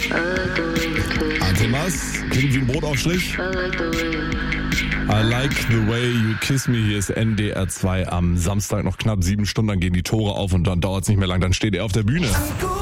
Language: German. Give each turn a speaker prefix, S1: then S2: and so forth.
S1: Thomas, klingt wie ein Brotaufstrich. I like the way you kiss me. Hier ist NDR 2 am Samstag, noch knapp 7 Stunden, dann gehen die Tore auf und dann dauert es nicht mehr lang, dann steht er auf der Bühne.